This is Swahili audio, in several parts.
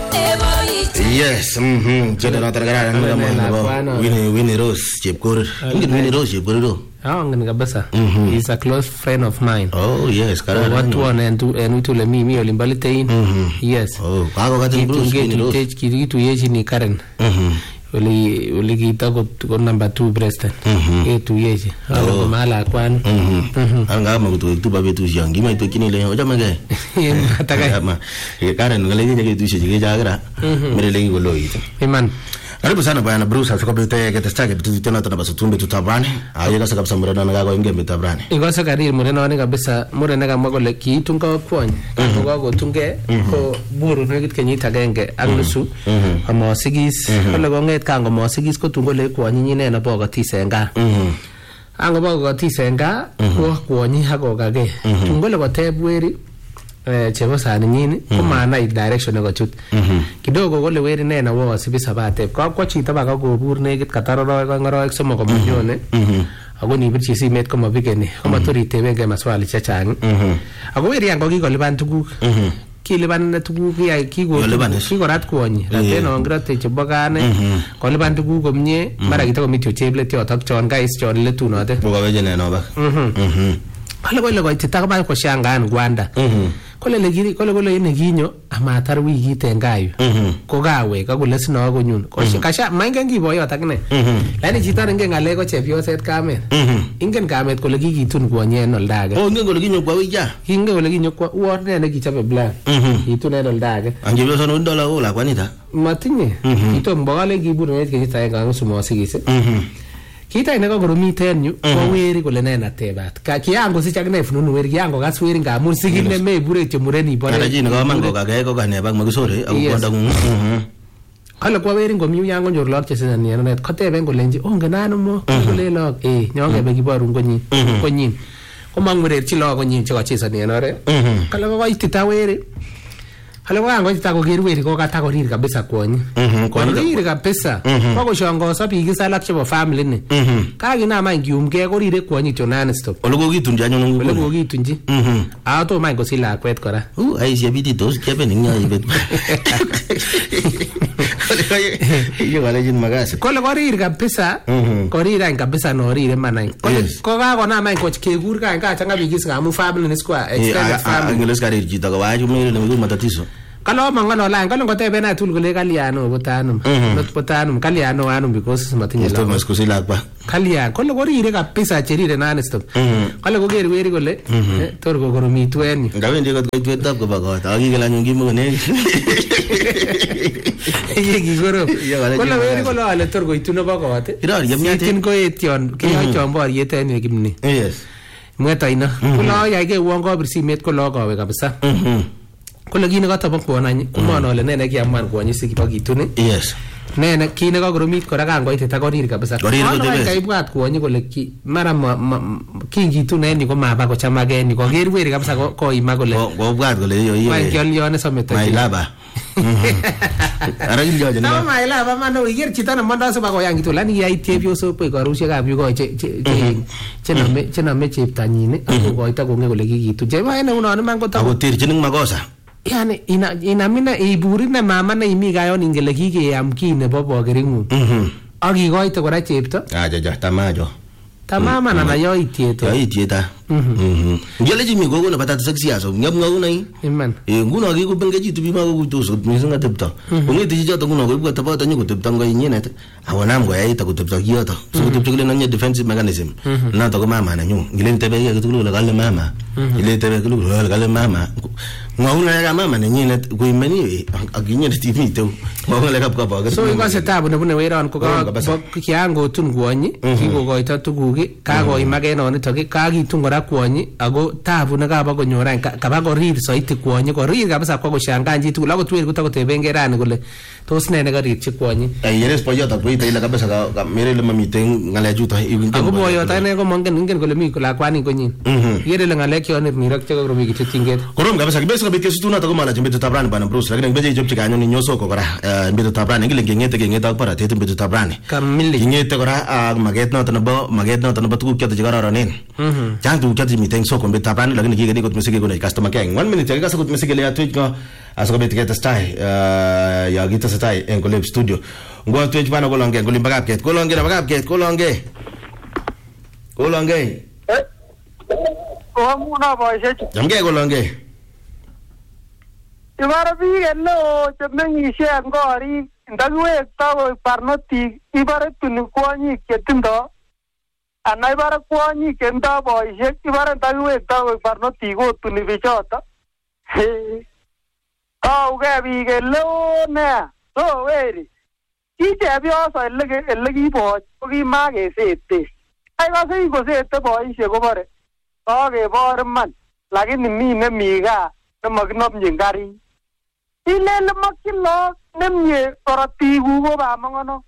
Yes, Jada na taragara na Winnie Rose Chepkorir. Winnie Rose Chepkorir. Ngani kabisa. He's a close friend of mine. Oh yes, karara. Watu wanitule mimi olimbalitein. Yes. Oh, kako kati Bruce Winnie Rose. Kitu yechi ni Karen. Uli kita ko number 2 president. Tu yechi. Alo mala kwani. Anga kama kutu babe tu yangi mai to kinile oja mage. Ataka. Karen ngale nyake tu shije jagra. Mere lengi goloi. Iman. Karibu sana bwana Bruce, atukapete ketestake bitu tena basi tumbe tutabrani. Ayeka saka kabisa murena ngako ingembe tabrani. Ingosa karir murena wani kabisa murena kama kole kiitunga kwony. Ko tunge ko buru nekit kenyit agenge ak nusu. Amosigis kole konget kango mosigis ko tungole kwony nyine na bokotise nga. Ango bokotise nga ko kwony hakokage. Tungole koteb weri chebo sani nyini ko maana direction ko chut kidogo kole weri nena wo sibisa bate kwa chito baka kobur nekit kataroro ko ngoroik somo ko manyone ako ni birchi simet ko mabigeni ko maturite benge maswali chachang ako weri yango kikoliban tuguk kiliban tuguk ya kikorat kwonyi raten ongrate chebo kane koliban tuguk komie mara kitako mityo cheblet yotok chon guys chon letunote ko kaweje neno bak kole ko titakaba ko shangaan Gwanda kole ine kinyo amatar wikit en gayu ko gawe kakole sino ko nyun ko kasha maingen kiboyot akine lakini chito ngen ngale ko chepyoset kamet ingen kamet kole kikitun kwonye en oldage ingen kole kinyo kwa wija ingen kole kinyo kwa wor ne kichabe plan kitun en oldage angebe sono $1 ko la kwanita matinye kito mbogale kibur net kenyit aenge ak nusu mosigis kita ine ko koromiten yu ko weri kole nena tebat ka kiango sichak ne fununu weri kiango gas weri ngamun sigine mebure chemureni bore ara jini ko mango kage ko kane bak magisore ak konda ngung kale kwa weri ngomi yango njor lok chesena ni net ko teben kolenji ongenano mo kole lok nyonge be kiboru konyin ko mangure chi lok konyin che kochesani en ore kale ko itita weri kale wango itako gerweri ko kata korir kabisa kwonyi korir kabisa ko shongosa biik salak chebo family ni kaginama ngiumge korire kwonyi tonani stop ologo kitunji anyong ngulo ologo kitunji to mai kosila kwet kora ai siabiti tos kepen nya ibet yo wale jin magasi kole korir kabisa korir an kabisa no rire manai kole ko kagonama ko kegur kan ka changa biik ngamu family ni square extended family ngeles karir jita ko waju mele le matatizo kalo mangano la ngalo ngotebe na tul kule kaliano botanum not botanum kaliano anum because matinye la stop maskusila kwa kalian kole korire kabisa cherire nani stop kale ko ger weri kole tor ko koromitu en ngawendi ko twetap ko bakot akikela nyungi mo ne yegi goro kole weri kole ale tor ko ituno bakot iror yemnyate tin ko etion ke chon boriet en kimni yes mwetaina kole ya ke wongo birsimet kole kawe kabisa kole kine katabo kwonanyi kumano ole nene kiaman kwonyi sikibakitune yes nene kine kakoromit kora kangoite takorir kabisa kaibwat kwonyi kole mara kingitune ni ko maba ko chamageni ko gerweri kabisa ko ima kole ko bwat kole yo mai kyolione somete mai laba ara iljo jena no mai laba mano iger chitana manda so bako yangitu lani ya itebyo so pe karushek ab yugo chename cheptanyine ako koita konge kole kikitu jema ene unaone mango ta ako tirchinin makosa yani inamina iburi na mama na imi gayon ingele kikeyam ki nebo bokeringu akikoite kora chepto aja tamajo tamama na yoitieto ngele jimi gogo na patata sexiaso ngam nai iman nguno ki ko bengeji tu bima ko to so misinga tepta ngeti ji jota nguno ko ko tapata nyu ko tepta ngo yinyene awona ngo yaita ko tepta kiyoto so ko tepta kile defensive mechanism na to ko mama na nyu ngile tebe ke tulo la kale mama ile tebe kulo la kale mama ngawuna ya mama na nyine ko imeni aginyene tv to ngawuna le kap ka so ingo setabu ne bune weron ko kiango tun gwonyi kiko goita tugugi kago image no ni toki kagi tungora kwonyi ago tabu na kaba konyora kaba ko rir soiti kwonyi ko rir kabisa kwa kushanganji tu lago tuwe kuta kotebengerani kule tos nene ka rir chi kwonyi yeres poyota kuita ile kabisa ka mere le mamite ngale juta ago boyota ne ko mongen ingen kole mi la kwani konyin yere le ngale kyo ne mirak che ko romi kitinget korom kabisa kibesa asikobit kesutunot ako malachi betutab rani bwana Bruce, lakini ngimeche ichopchi kanyon inyo soko kora betutab rani ngile ngengete ak baratet betutab rani kamili ngengete kora ak maget noto nebo tuguk choto chekororonen chang tuguk choto chemiten soko betutab rani, lakini kigeni kot misiki kuna customer care 1 minute yakikasa kot misiki le atwech ngo asikobit ketestai ya kitestai en Koleb studio ngo atwech bana kolonge ngoli bakapket kolonge na bakapket kolonge Komuna boishechu. Jamge kolonge. Ibare biik eleo chemeng'ishe en korik ndakiwekto koik barnotik ibare tuni kwonyik chetindo ana ibare kwonyik chetindo boishek ibare ndakiwekto koik barnotik kotuni bichoto. Tauge biik eleo nea. So weri ki chepyoso ele kiboch ko kimakesete. Aikose kikosete boishek kobore kakebor iman lakini mi nemi gaa nemakinomchin karit. Ilele makyin look nemie korotikuk ko bamongono.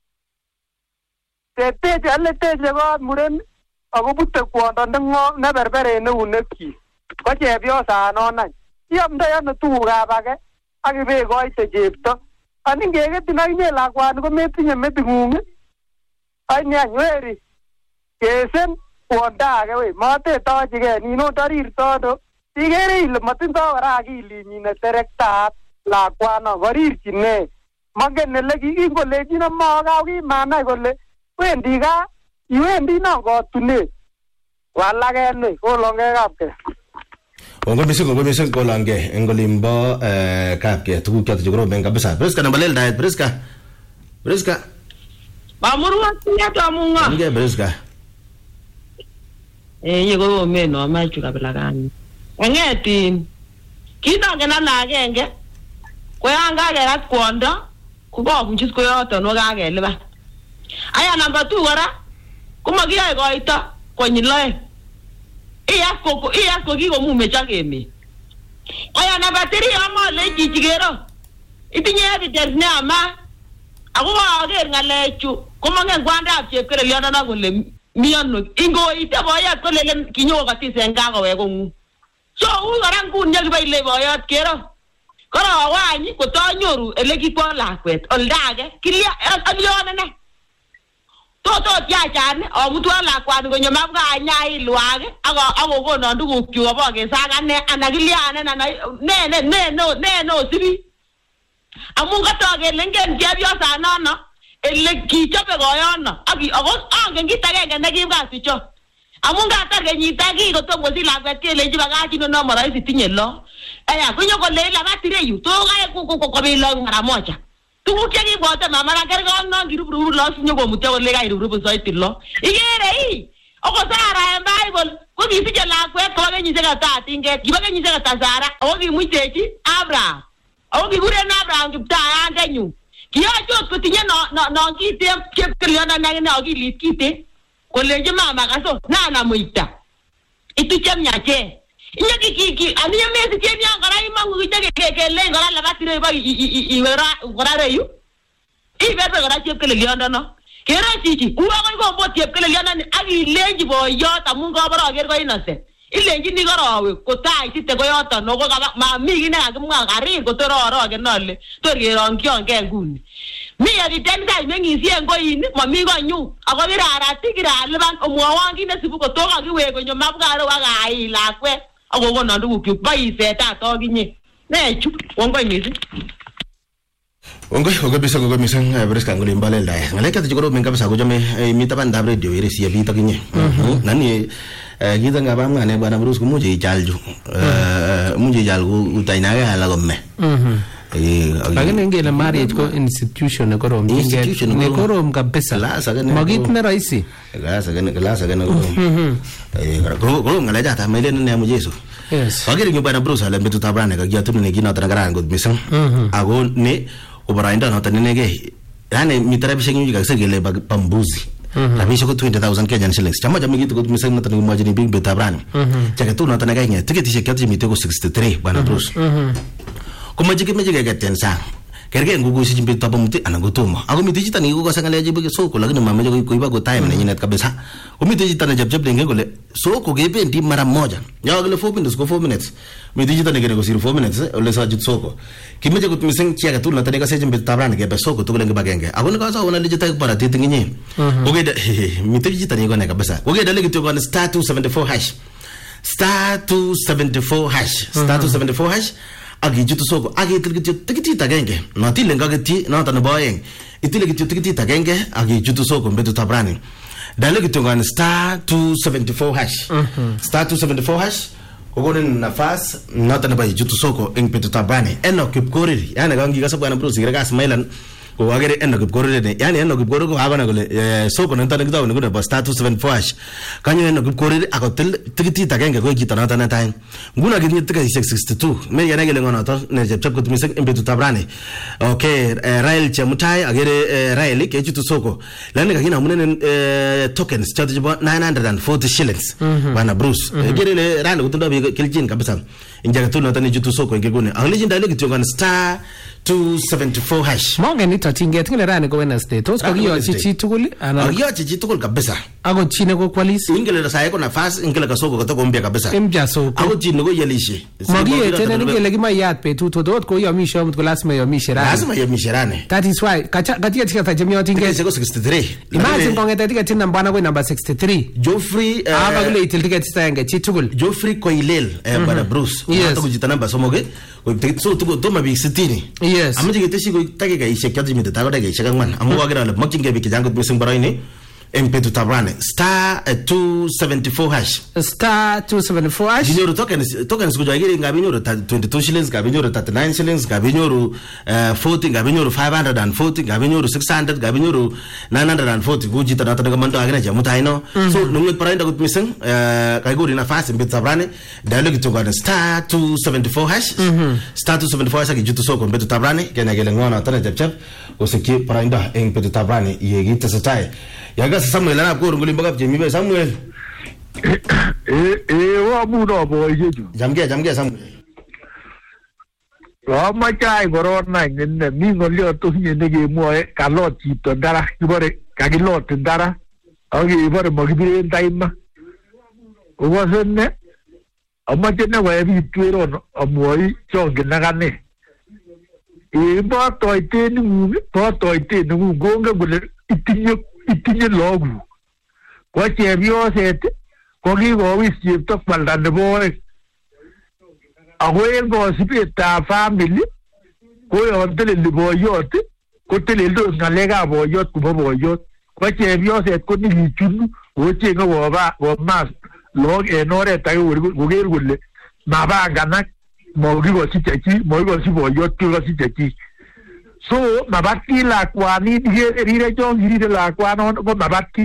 Teche kot muren akobute kwondo neberber en eunekyik. Ko chepyosanon any. Iamdoi ano tugukab age ak ibekoite chepto. Ani ngeketin akinye lakwani kometinye meting'ung. Any any weri kesen kwondo age wey matetochigei nino tarirtono. Ikere ile matindoi kora akilinyin neterektaat lakwano korirchine. Mongen ele kingolechin mokaw kimanai kole wendi gaa iwendi non kotunet. Walake kolonge kapke. Ongo mising kolonge en olimbo kapke tuguk choto chekoromen kabisa. Priska nambalel diet Priska. Mamurwa tinyato munga. Nge Priska. Yego meno amachu kabila gani. Ngeti kidongen ana agenge koyanga gerat kwondo kokobunjis koyoto no kageliba. Aya number 2 kora komakiyoe koito konyiloe. Iyas ko kikomumecha keme. Aya number 3 amole chichigero. Itinye evidence ne ama ako kager ngalechu komangen kwandap chepkereliono na kole miano ingo ite boyot kolelen kinyo katisen kakowe kongu. So kora nguni yakibaile boyot kero. Kora wani kotanyoru ele kikwo lakwet oldage kilia alione ne. Toto tiachane omutwa lakwani konyo mabga anyai lwage ako kono nduguk chu aboge saga ne anakiliane na no sibi. Amun katoge lengen chepyosa nono ele kichobe koyono ako angen kit agenge nekibkasicho. Amun katar kenyit agi kotom kosich lakwet kelechi bakachino no maraisi tinye lo. Aya konyo kole labat ireyu to kae kokobilo mara moja. Tuguk chekibwote mama rakergon non kirubrubu lo sinyo komutyo kole kairubrubu soiti lo. Ikere oko Sara en Bible ko kisiche lakwet ko kenyisiek ata tinget kibo kenyisiek ata Sara ako kimuitechi Abraham. Ako kikuren Abraham kiptayandenyu. Kiyochot kotinye no kitem chepkeliona nagine akilit kite. Kolenji mama kaso nana muita. Itu chemnyache. Inyo kiki aniye mesi cheni angara imangu kele ngara labatire ba iwera ngara reyu. Ibebe ngara chepkeleliondo no. Kero chichi uwa ko bo chepkeleliondo ni akilenji boyot amun ko baro ager ko innocent. Ilenji ni garawe ko tai tite ko yoto no ko ma mi gine akimwa garir ko tororo agenole tor geronkyon ke nguni. Mi evidence kai mengisien ko ini mami ko nyu ako birarati kiraliban omwawon kine sibu ko toka kiwe konyo mabgaro wagai lakwe ako kono nduguk baiseta to kinye nechu wongo misi Ongo mising Priska ngoli mbalel dai ngaleka tikoro kabisa ko jame mitaban dab radio irisi yabita kinye nani kita ngabam ngane bana Bruce ko muje jalju muje jalgu utainaga ala gomme lakini ngele marriage ko institution ne korom ne korom kabisa magit ne rahisi la sagana ko ngale jata mele ne mu Yesu yes agere ngi bana Bruce ala betu tabrane ka giatu ne gina tanagarang god misang ago ne ubarainda no tanenge yani mitarabisha ngi ka segele pambuzi Rabisho ko 20,000 Kenyan shillings. Chama jami gitu ko misang na tanong imagine big betabrani. Chaka tu na tanaga nya. Tiketi shekati mitego 63 bana Bruce. Kumajike mejike gaten sang. kerge ngugusi chimbe tapa muti anagotomo ako miti chita ni ko sangale jibe soko lakini mama jo kuiba go time na nyinet kabisa ko miti chita na jab denge gole soko gependi mara moja ya gole 4 minutes ko 4 minutes miti chita ne go 4 minutes ole sa jit soko kimeje ko tumiseng chia gatul na tane ka sejimbe tabran ge be soko to gole bagenge ako ne ka sa ona lijita para titinginye oge da miti chita ni go ne kabisa oge da legito ko star 274 hash star 274 hash agi jutu soko agi tikiti tagenge na tile ngageti na tana boyeng itile tikiti tagenge agi jutu soko mbetu tabrani dale kitongan star 274 hash star 274 hash kogonin nafas na tana boy jutu soko ing betu tabrani eno kipkoriri yani gangi gasa bwana bro sigira gas mailan ko wagere eno kipkoriri ne yani eno kipkoriri ko abana gole soko na tana kidaw ne ko star 274 hash kanyo eno kipkoriri akotel tikiti tagenge ko kitana tana time nguna gini tika 62 me yana gele ngona to ne chep ko tumisek imbetu tabrani okay rail chamutai agere rail ke chitu soko lani kakina munene tokens chatu jibo 940 shillings bana Bruce gere le rand kutundo bi kiljin kabisa injaga tu na tani chitu soko ngegune anglijin dale kitonga star 274 hash monge ni tatinge tingile rani ko Wednesday tos ko giyo chichi tukuli ana giyo chichi tukul kabisa ako chine ko kwalis ingele sa yako nafasi ingele ka soko ko mbia kabisa imja soko ako chine ko yelishe magi tena ningele kima yat pe tu to dot ko yo misho mut ko lasma yo mishirane lazima yo mishirane that is why katika tika jamio tinge seko 63 imagine konge tika tina mbana ko number 63 Joffrey aba kule itil tika tsange chitukul Joffrey Koilel bana Bruce hata kujitana namba somoge ko so tuko toma bi 60 yes amaje giteshi ko take ga ishe kyati mi ta ga daga ishe kan amma wa gara makin ga bi kijango bisin baraini MP to tabrane star 274 hash star 274 hash binyoro tokens ko jagiri nga binyoro 22 shillings ga binyoro 39 shillings ga binyoro 40 ga binyoro 540 ga binyoro 600 ga binyoro 940 guji ta daga mando agina jamu taino so nungwe parainda ko bisin kai gori na fast MP tabrane dialogue to ga star 274 hash star 274 hash ga jutu soko MP to tabrane kena gele ngona tana chap ko seki parainda MP to tabrane yegi tasatai yaga Samuel ana ko nguli mbaka jemi be Samuel wa mudo boy jeju jamge Samuel wa machai corona ngene mi ngolio to nyene ge mo kalot chito dara kibore kagilot dara agi ibore mogibire taima owasenne amachene wa bi twero no amoi chonge nagane bo toite nu gonga gule itinye logu kwa chebio set ko gi go wis chepto kwalda ne boy ago go sipeta family ko yo tele le boyot ko tele do ngalega boyot ku boyot kwa chebio set ko ni chunu o chenga wo ba wo mas log enore ta go ger gulle ma ba gana mo gi go sichechi mo go si boyot ko sichechi so mabati la kwani dire jo dire la kwano ko mabati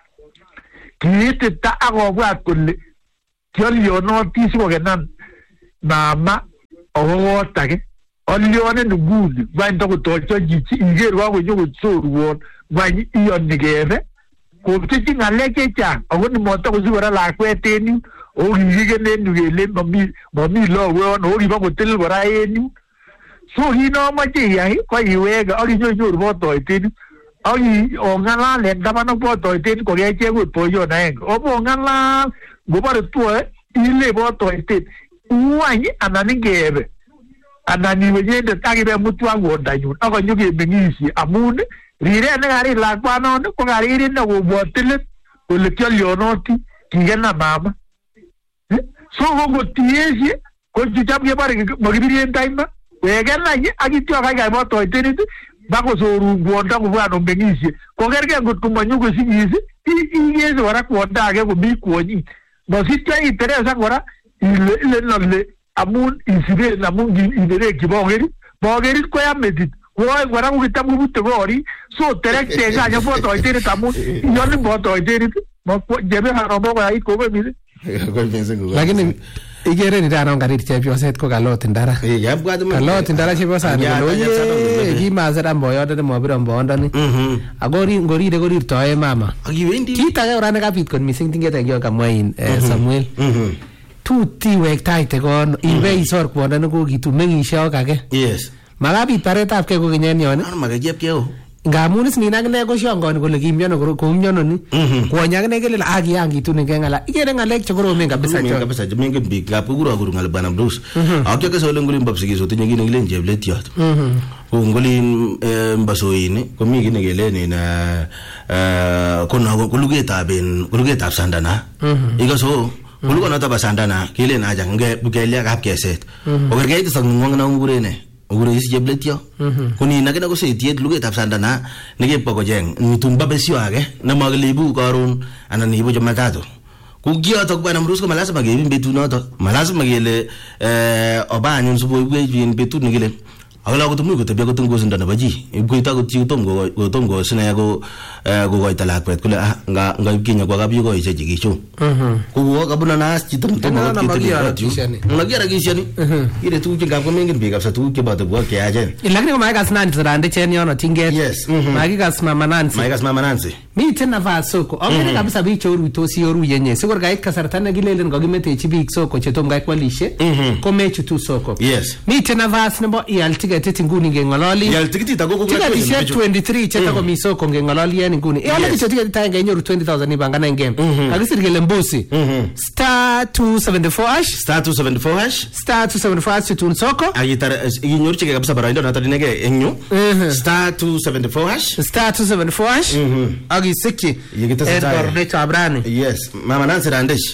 kiti ta ago bwa kulle kyolio no tisi genan mama owo tage olione nuguli bando ko to jichi igerwa ko nyogo tsuru won bani iyo nigeve ko titi ngaleke cha ogo ni moto ko zibara la kweteni o gige ne nugele mami lo won o riba ko tel bara eni so hino maji ya ko iwega oli nyo boto itini oli ongala le dabana boto itini ko geche ko poyo na en o ongala gobare tuwe ile boto itini uwanyi ananingebe anani wejende tagibe mutu wangu ondanyu ako nyuge bengisi amune rire ne gari la kwano ko gari ri na go botile ko le kyolio noti kigena mama so go tiesi ko jujabye bare mogibiri entaima wegena yi agityo kai boto itini bako soru gwonda ko bwana bengisi ko gerge ngutuma nyugo sigisi igeze wara kwonda age ko bi kwoni no sitya interesa gora ile nolle amun isibe na mungi ibere kibogeri ko ya medit wo gora ko kitabu butte gori so terekte ga ya boto itini tamu yoni boto itini mo jebe harobo ga iko be mi ko pense go lakini igere ni dano ngari chepyo set ko galot ndara galot ndara chepyo sa no ye gi mazara mboyo de mo biro mbondo ni agori ngori de gori toye mama agiwendi kita ga urane kapit kon missing tingete gyo kamwain Samuel tuti wek taite kon ibe isor kwonda no ko gitu mengisho kage yes Makabit baretabgei ko kenyen yon. Makachepkei o. Ngamun is nin akine ko shongoni kole kimyono ko myono ni. Kwony akine kele akiyangitu nge ngala. Ikere ngalek chekoromen kabisa cho. Kabisa mengen biik kap kukuro akuru ngal Bwana Bruce. Akyo kese ole ngulin babsikis otinye kine kilen chepletiot. Ko ngulin mbasoini komi kine kelen kono kulugetab sandana. Ikaso kulugo nota ba sandana kelen aja ngelia kap keset. Okerkeit sang ngwang na ngurene. Ugure isi jebletio kuni nakina ko setiet lugetab sandana nekepko kojeng nitun babesio age na maglibu karon anan ibo jomatatu kugioto Bwana Bruce ko malasa magebe betu noto malasa magele obanyun subo ibwe betu nikile agala ko tumu ko tebya ko tungo sandana baji ibkuita ko tiutom go sina go goita lakwet kule nga ibkinya kwa kabyo ko ise jigicho kuwo kabuna nas chitam to mo magiara kishani ile tu kinga ko mengen big afsa tu ke bado go ke ajen lakini ko magas nan rande chen yono tinget yes magigas mama nansi mi tena va soko ogere kabisa bi choru to si yoru yenye sigor gait kasarta na gilelen go gimete chi big soko chetom gai kwalishe ko mechu tu soko yes mi tena vas nebo ial ticket nguni ngengololi ial ticket ta go ticket 23 cheta ko mi soko ngengololi yani nguni ial ticket ta ngenyoru 20000 ibanga na ngem kagisir gele mbusi star 274 hash star 274 hash tun soko agitar inyoru chike kabisa baraindo na tadinege enyu star 274 hash agi siki edorne chabrani yes mama Nancy randesh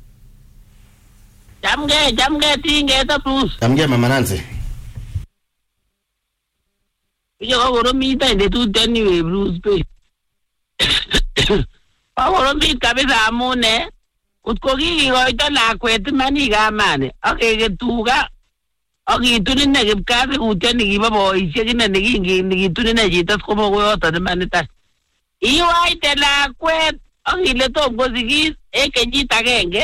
jamge tinge ta plus jamge mama Nancy yo goro mi ta de tu teni we Bruce pe goro mi kabisa amune utko gi go ito la kwet mani ga mane akege tuga aki tunine kipkasi uteni kibobo ichekine niki tunine jitas komo goyoto de manita iwaite la kwet akile tom kosikis kenyit agenge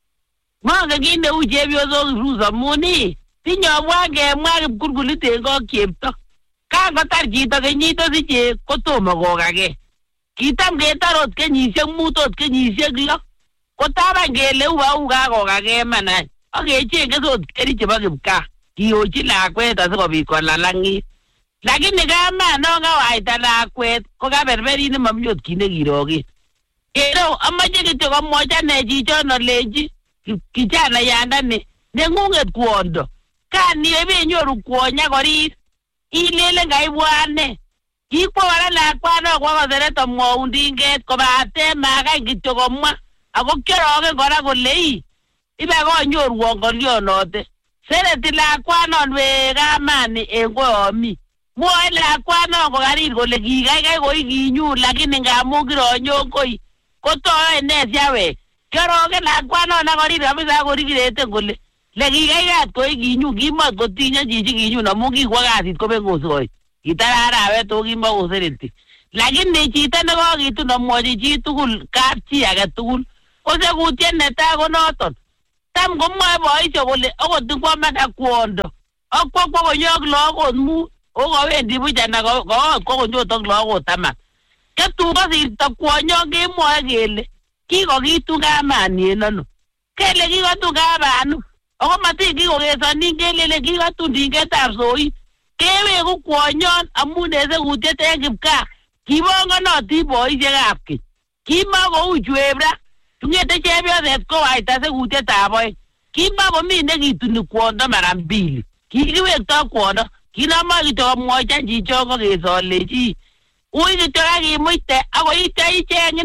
mange kinde uchepyosok rusa muni tinyobwa kemwa kipkurkulit en kok chepto kakotar chito kenyit osiche kotomo kokake kitam ketar ot kenyisiek mut ot kenyisiek lo kotaban kele uu kakokake manany akechenge ot keri chebo kipkaa kiyochi lakwet asikobit kolalangit lakini kama no kawaita lakwet ko kaberberit nemami ot kit nekirogen kero amache kityo komwochi ane chichon olenji kijana yandani neng'ung'et kwondo kaniwe benyoru kwonya korir ilelen kaibwane kikwo kora lakwano kwa koseret amwaun tinget kobate makany kityo komwa ako kiorogen kora kole ibe konyorwon ngolionote sereti lakwanon we kamani en koyomi mwoe lakwanon kokarir kole kikaikai koi kinyu lakini ngamun kironyon koi kotoe ne siawek kiorogen lakwanon akorir kabisa akorikireten kole lekikaikat koi kinyu kimot kotinye chichi kinyu amun kikwo kasit kobengosoi kitar arawet o kimokosereti lakini chito nekokitun amwochi chi tugul kapchi age tugul kosekutiet netai ko noton tam komwoe boisio kole okot ngwamanda kwondo akwo konyok lagok mut okawendi buch ana kokonyot ak lagok 10 ketun kosirto kwonyon kemwoe kele kikokitu kamani en ano kele kikotun kamanu ako matin kikokesonin kelele kikotun tingetab soit keweku kwonyon amun en sekutiet en kipkaa kibongonotin boisiekab keny kimakou chwebra tungete chepyoset kowaita sekutietab oeng kimakomi nekituni kwondo mara mbili kikiwektoi kwondo kinama kityo komwochan chichon kokesolechi ui kityo kakimuite ako ityo icheng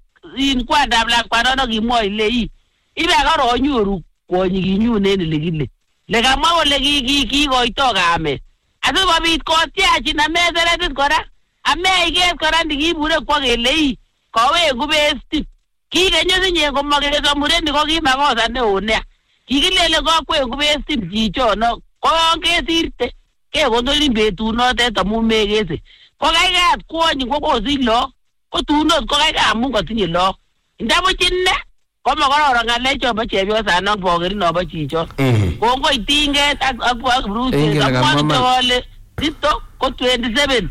ine kwandab lakwanono kimwoi ile ibe karonyoru kwonyi kinyun en elekile lekamwa kole kikoitoi kamet asikobit kotiachin ameseretit kora ameiket kora ndikibure kwo kele koweku bestit kikenyo sinye komakeso mureni ko kimakosa neo nea kikilele kokweku bestit chichono koyon kesirte kekonorin betunotet amun mekese ko kaikat kwonyi kokosich look ko tunot ko kaikai amun kotinye look ndabuch ine komakororon ng'alek chombo chepyosanon bokerinobo chichon kongoi tinget ak Bruce akwonito kole sito ko 27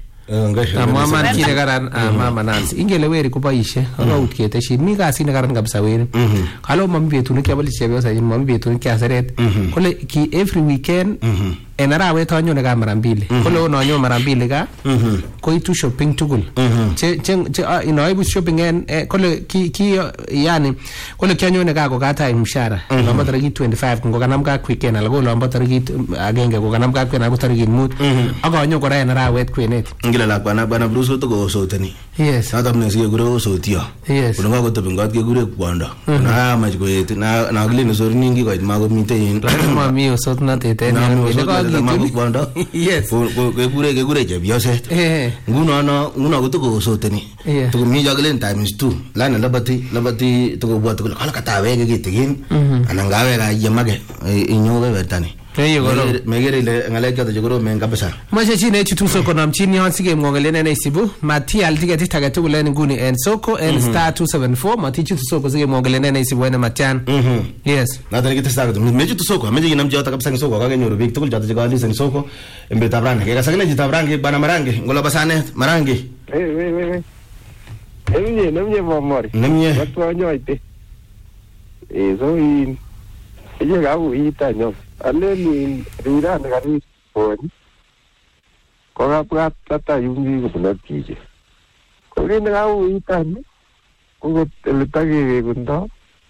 Mama kile karan mama Nancy ingele weri koboishe akaut keteshin mi kasit nekaran kabisa weri kalo mami betut nekiaboli chepyosa mami betut nekiaseret kole ki every weekend en arawet anyone ka mara mbili kole ononyo mara mbili ka koitu shopping tugul che inoibu shopping en kole ki yani kole kianyone ka kokata mshahara lombo tarikit 25 ngokanam ka weekend alako lombo tarikit agenge kokanam ka kwen ako tarikit mut akonyo kora en arawet kwenet ngile lakwana bana Bruce to go soteni yes nata mne siye gure osotio yes kulonga ko tobingot ke gure kwondo na maj ko yet na gile no sori ningi ko ma ko mite yin ma mi osot na tete na ne ko ma ko kwondo yes ko ke gure je bioset nguno ko to go soteni to ko mi jagle times 2 lana labati to ko bot ko kala kata we ke gitigin anangawe ga yemage inyoge betani megere ile ngale kyoto jogoro men kabisa mache chine chutu soko nam chini yon sige mongolene na isibu mati al ticket tagatu guleni nguni en soko en star 274 mati chutu soko sige mongolene na isibu ene matian yes na tani kita star me chutu soko me jinam jota kabisa soko ka genyo rubik tukul jota jogali sen soko embe tabrange ke kasagene jita tabrange bana marange ngola basane marange Nemye mamori. Nemye. Watwa nyoite. So in ije gabu itanyo. Aleni rira ngari poni. Koga prat tata yungi kunatije. Kogi ngabu itanyo. Kogo teletage gundo.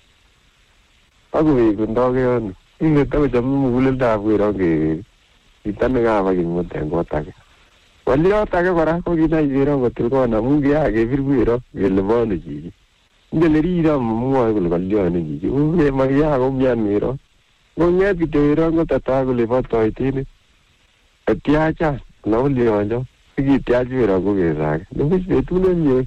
Agu gundo ge on. Inge tago jamu mugule da buero ge. Itane ga ba gingo tengo tage. Walio tage bara ko gina iro gotil ko na mungi age virguiro gelbono ji ngelerira muwa ko walio ne ji uge magia go mianiro go nyati tero go tata go le foto itini atiacha na walio njo igi tiaji ro go ge sa no be tu ne nye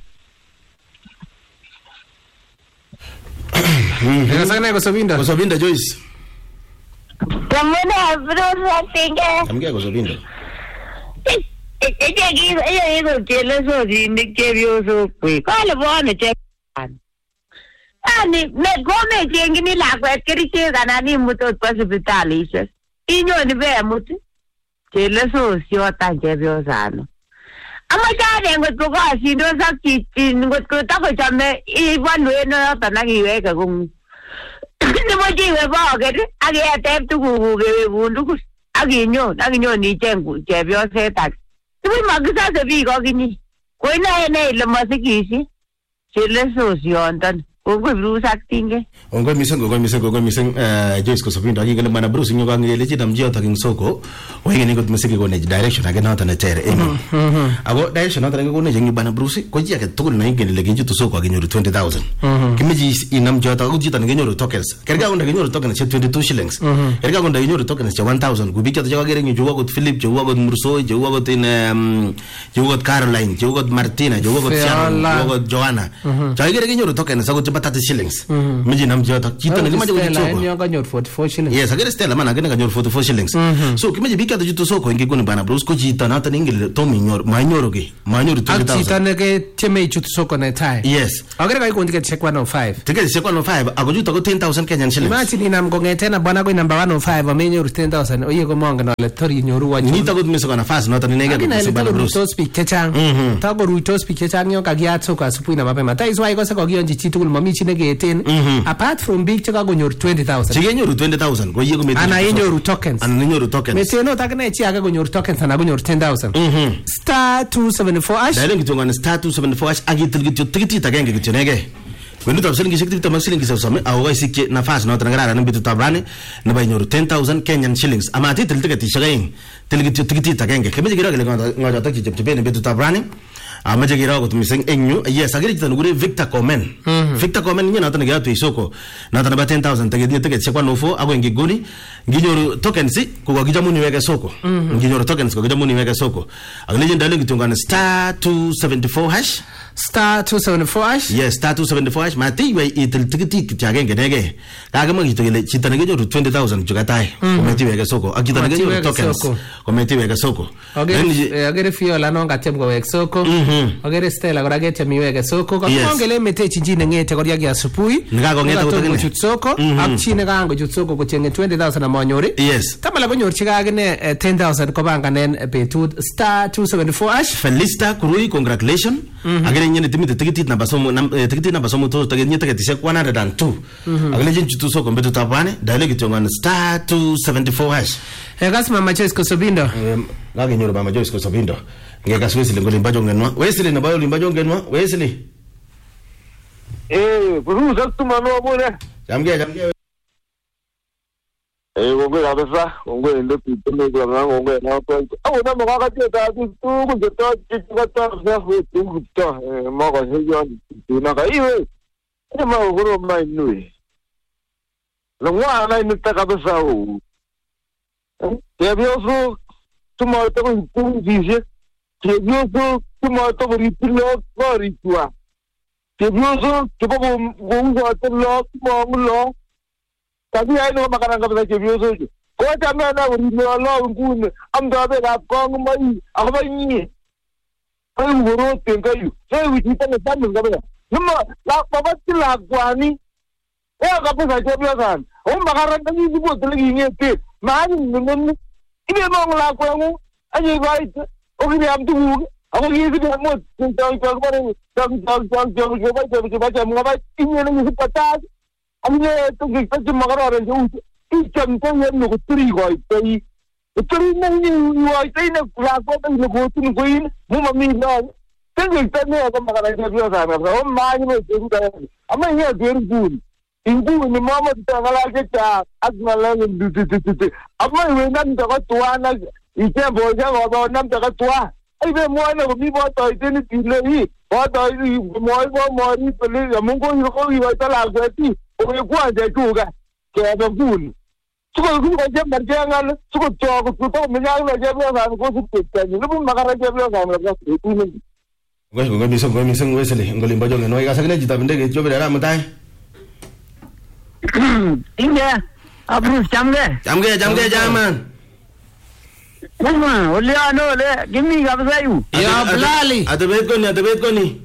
Kasagene ko Sobinda Joyce Kamuna Bruce Tinge. amge ko Sobinda Ella jealoso di nervioso qui. Quale buone c'è? Ani me come jengi ni la kwa kiriche kana ni muto hospitali se. Inyo ni be muti. Jealoso sio ta nervioso ano. Ama jane ngot ko asindo sakti ngot ko ta ko chame I wanwe no ta na giwe ka gung. Ni mo jiwe ba ke age atep tu gu ge bundu aginyo ni jengu nervioso ta. Tuwi magisa sabi ko gini. Koi na ene ile masikisi. Chile sosiondan. Ongo Bruce acting. ongo miseng Joyce ko Sobinda agi gele mana Bruce nyoga ngele chidam jota king soko wenge ni got musiki ko ne direction age na ta tere ago direction na ta ko ne jengi bana Bruce ko ji age tugul na ngene le ginju to soko age nyoru 20000 kimiji inam jota ko jita nyoru tokens kerga onda nyoru tokens 22 shillings kerga onda nyoru tokens 1000 gubi jota jaga gere nyoru got Philip jo got Murso jo got in jo got Caroline jo got Martina jo got Sharon jo got Joanna jaga gere nyoru tokens ago 30 shillings miji nam jota kita ne maji soko nyo ka nyor 44 shillings yes agere Stella mana agene ka nyor 44 shillings so kimeji bika to soko ingi goni bana Bruce ko jita na ta ningile to minyor manyoro 20000 jita ne ke teme chutu soko na tai yes agere ka ikondi ke check 105 tiketi check 105 agojuta ko 10000 Kenyan shillings imagine inam ko ngetena bana ko number 105 amenyoru 10000 oye ko monga no le tori nyoru wa ni ta ko miso kana fast no ta ni nege ko bana Bruce to speak kechang ta ko ruito speak kechang yo ka giat soko asupui na mapema tai iswa iko se ko gionji chitukul mami chine geten apart from big chaka gonyor 20000 chigenyoru 20000 ko yego meti ana yenyoru tokens meteno takane chi aga gonyor tokens ana gonyor 10000 star 274 ash dalen kitu ngana star 274 ash agitil gitu tikiti tagenge gitu nege when tu absent gishikti tamasling kisawsame awa isike nafas no tangrara nambitu tabrane na baynyoru 10000 Kenyan shillings ama titil tikati shagain tilgitu tikiti tagenge kemeji gira gele ngoja takki jepjebe ne bitu tabrane amaje gira ko tumiseng enyu yes agiri tanugure Victor Komen nyina tan gira to isoko na tan ba 10000 tagedi ticket sekwa nofo ago ngigoni nginyoru tokens ko ko gijamuni weke soko nginyoru tokens ko gijamuni weke soko agile jindale ngitungana star 274 hash star 274 hash yes star 274 hash mati we itil tikiti kitagenge nege kaga mo gitogele chitana nginyoru 20000 jugatai kometi weke soko akitana nginyoru tokens kometi weke soko agere fio la no ngatem go weke soko Agere Stella kora ketya miweke soko. Kakongele mete chinji nengete koria ki asubuhi. Nikakongeta kotokene. Kochut soko. Ak chi nekangochut soko kochenge 20,000 amanyori. Yes. Tamala konyorchi kakine 10,000 kobanganen betut *274#. Felista Kurui, congratulations. Agere nyene timite tikitit namba somo to tagenye tiketishek 102. Agere jinchutu soko mbetu tapane dale kitongan *274#. Egas Mama Joyce Kosobindo. Ngakenyoru Mama Joyce Kosobindo. Ngekas Wesley ngolimba jongenwa. Wesley na bayo limba jongenwa. Wesley. Bruce aktumano bone. Jamge. Ngongwe kabisa, ngongwe ndo pitene kwa ngongwe na kwa. Au na mwaka teta tu kutoa kichukata safu tu kutoa. Mwaka hiyo tunaka iwe. Kama ugoro mainui. Longwa na inuta kabisa u. Tebioso tumato kunjije. Tebioso tumato ritilo koritwa. Tebioso tupo gongo atlo mongulo. Tapi ai no makaranga bisa tebioso. Ko tamna na urilo lo ngune amda be ga kong mai abayi. Ai ngoro tengayu. Sai witi tane tamu ngabela. Numa la babati la kwani. Kabisa tebioso. Makaranga ni zibo tele ngete. Mani nunu. Ibe mong la kwangu. Ai right. Ogi am tu. Ako yisi be mo tang ba inye ni patas. Amne to ke ta magara ju. Icham to ye no tri goi tai. Tri ni wai tai na la ko ta ni go tu goin. Mu mami na. Tengi ta ne ko magara ju sa na. O ma ni mo tu ta. Amma ye der gun. Ingu ni mama ta ngala ke ta agmala ni tu. Amma we nan ta ko tuana. Ike boja go nam ta ko tua. Ai be mo na mi bo to iteni tile hi. Bo to mo ni pele mungo ni ko i wa ta la ti. O ye kwa je tu ga. Ke ba gun. Suko ku ko je mar je ngal. Suko to ko to me ngal je ba ga ko su te ni. Lu magara je ba ga na tu ni. Ngoi misong Wesley ngolimba jonge no igasakile jita bendege jobere ra mutai. Inge. Abru jamge Jaman. Mama, ole ano le, gimi kabisa yu. Ya Blali. Atabet koni.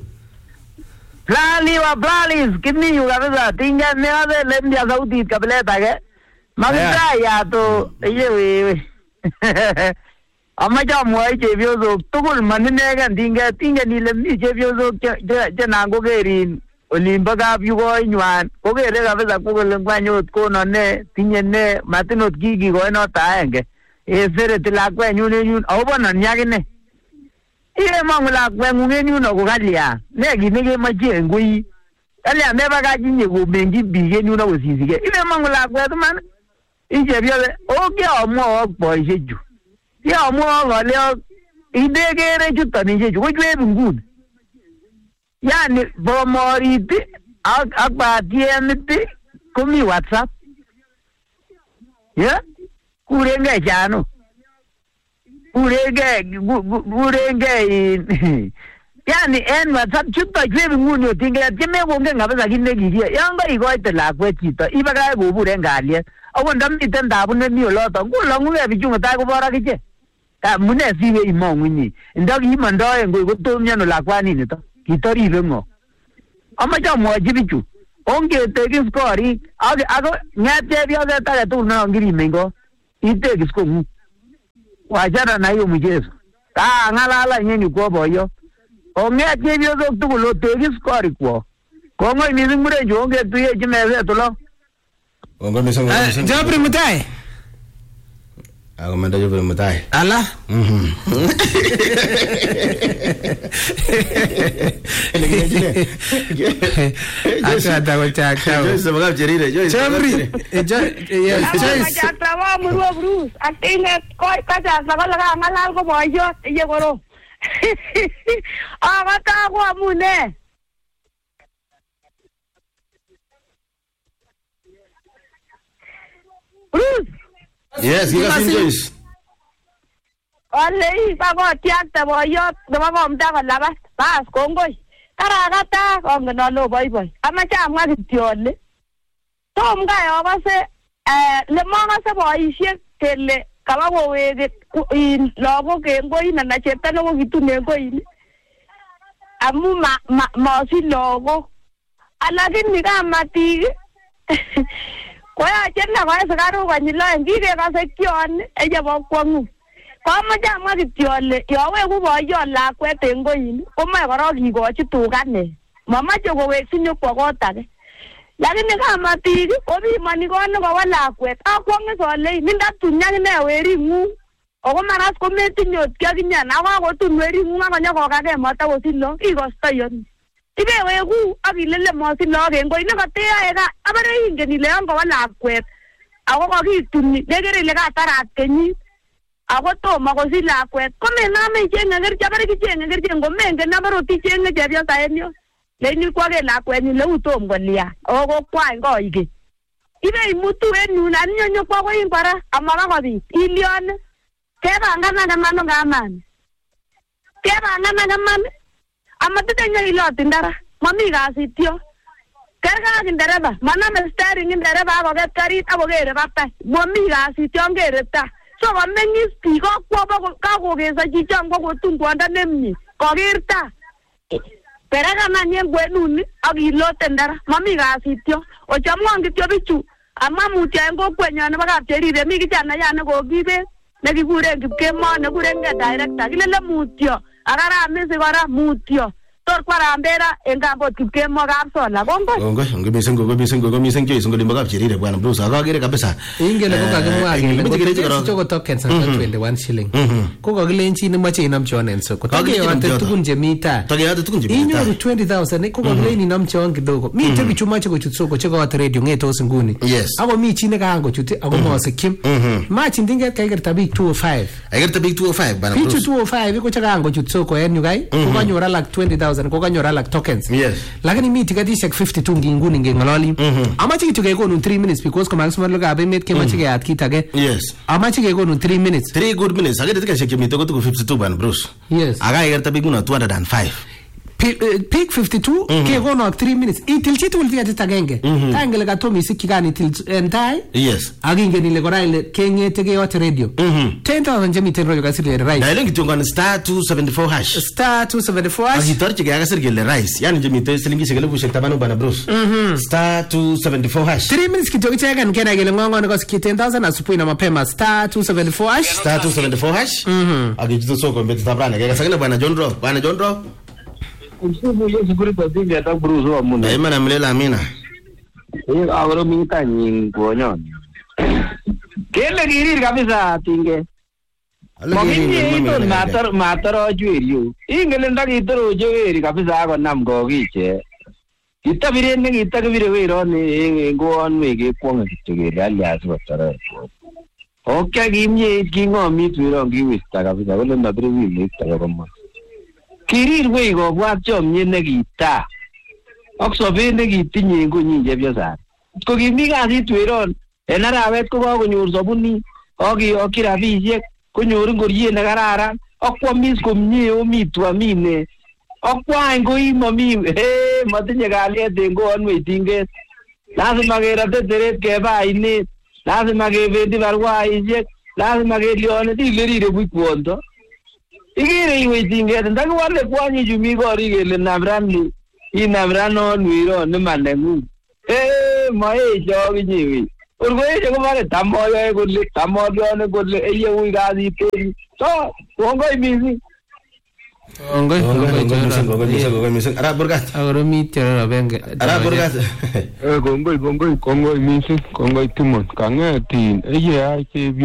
Blali, gimi yu kabisa. Tinga meade lembia sauti kabila tage. Magita ya to, yewe. Amma jamu ai chebiozo, tukul manine kan tinga ni lembi chebiozo janango kerin. Olimba kap yuko inywan. Kokere kabisa kukulengwa nyot kono ne, tinga ne, matinot gigi ko eno taenge. Sere tilakwe nyun obo na nyagine ile mangulakwe ngene ko galia ne gine maje ngui ale ameba ga jinye go bengi bige nyun no sisige ile mangulakwe to man ije biole oge omo ogbo iseju ya omo gole idegere juta ni jeju ko jwe bungun yani bomoriti agba DMT komi WhatsApp ya kurenge jano kurenge yani en WhatsApp chuta jwe nguni tinga time wonge ngabeza kinne gigia yanga igoite lakwe chito ibaga go bure ngalie awon dam itenda bune mi oloto ngulongu e bijunga ta ko bora kije ka mune siwe imonguni ndagi imandoe ngo go tomnyano lakwani nito kitori bengo amaja moji bichu onge tegi skori ago ngate bia ta tu na ngiri mengo ite kisko wajara na hiyo mjezo ngalala nyeni kwa boyo onge tebio zo tukulo tegi skori kwa kongo imizi mrejo onge tuye jimeze tulo Ongo misongo Jabri mutai Agomanda jobere mutai Ala Asa ta wacha ka Joyce magab jerire Joyce Jabri Joyce Tawa murwo Bruce atinge koi kaja sagala ngalal ko boyo iye goro Agata ko amune Bruce Yes, gigasin Joyce Ole ko tiakta boyo dama ko mta ko labas bas kongoi Karagata kongen alo boy amache amwa kityole tom gayo base le mama se boisiek kele kaba koweke lagok en koi na chepto ne kokitune koi amu masich lagok. Alakini kamatik koyoche koe sikaruk konyil oeng kikekose kion chebo kwong'ut. Komoche amwa kityo ale yoweku boyot lakwet en koin komoe korok kikochi tuga ne. Momoche kowekyi nyokwo kot age. Lakini kamatik kopimoni kot nekowo lakwet akwong'e solei nindatun akine wering'ung ako maras kometinye ot kiakinye akakotun wering'ung akonyokokake matakosich lagok ikostoi ano. Ibeweku akilele mosich lagok en koin nekoteyoe gaa abare ingen ile yon kowo lakwet ako kakituni nekere ile katarat kenyit ako tomo kosich lakwet komenome icheng'e kerichek abare kicheng'e kerichek ngomengen abare ot icheng'e chepyosa en yon leini kwake lakwenyin leu tom kolian ako kokwany koikeny. Ibeimutu en yun aninyonyokwo koin kora amaba kobit ilione kepanganak iman kamani kepanganak iman amatitenye ilotin dara mami kasit yo kergei ak ndereba maname steering ndereba akoket karit akokere batai mami kasit yon kere ta so kameng'is biik kakokeso chichon kokotun kwondo nemie koker ta perekanany en kwenuni akilote ndara mami kasit yo ochamwon kityo bichu amwa mutyo en kokwenyon nebo Kapcherire mi kijanayan nekokibet nekikuren Kipkemoi nekurengei director kilele mutyo akaramisi kora mutyo tor kwarambera en kambot Kipkemoi Kapsola kongoi mising Joyce ngolimbo Kapcherire bwana Bruce akakere kabisa ingele kokakimwa kele choko tokens 21 shilling kokakilenchi nemoche inam chon en soko takeyote tugun chemi taa inyoru 20,000 kokakilenchi inam chon kidogo mite bichu moche kochut soko chekoyote radio ng'etos nguni ako mi chi nekaan kochut ako mosikyin machin tinget kaikerta biik 205 bwana bichu 205 ko chekaan kochut soko en yu kai kokanyor alak 20,000 kokanyor alak tokens lakini mi tiketishek 52 nginguni ngeng'ololi amache kityo kekonun 3 minutes because komakisomon lugab emet kemoche keyat kit age amache kekonun 3 minutes 3 good minutes akere tiketishek chemite ko tuku 52 bwana Bruce akaikerta biik nguno 205 peak 52 kekonok 3 minutes itil chitugul tiketit agenge tangele katom isikyi kan itil en tai akingen ile kora ile keng'ete keyote radio 10,000 chemiten radio kasir kele rice dailen kityongon star 274 hash akitorchigei akasir kele rice yani chemiten silingishek 10,000 bwana Bruce star 274 hash 3 minutes kityo kicheken kenai kele ng'ong'oni kosikyi 10,000 asubuhi na mapema star 274 hash akichutu soko betutab rani kekasakile bwana John Rob Usiku Yesu Kristo tinge hata Bruce wa muna. Imana mlela amina. Agoro minta nyingonyon. Kele girir kabisa tinge. Mokini ito mataro jweriyo. Ingele ndakitoro jweri kabisa ako nam kokiche. Kitabire kitabire wero ni ngoon wege kwonga kitugere alias watara. Okay kimye kingomit wero ngiwista kabisa kole ndabire wile takoma. Kirir wei kobwat chomyet nekita ak sobet nekitinye en konyin chepyosa ko kimi kasit weron en arawet ko kakonyor sabunit akiyokyi rabisiek konyor ngoriet nekararan akwamis komie omitu amine akwany koi mami matinye kalyet en koon waitinget lazima kerote teret keba ainet lazima kebendi barwaisiek lazima kelyonet ilerire buch kwondo igere iwe tinget ndakwale kwani jumi gori kele namrani inamranon wiro nemanengu maecho kinyewe urgoye ko mare tamoyo kole tamoyo kole eye ui gazi peri so ngoi misi ngoi misi ara burgat agoro mitero benge ara burgat ngoi misi ngoi timon kangetin eye ai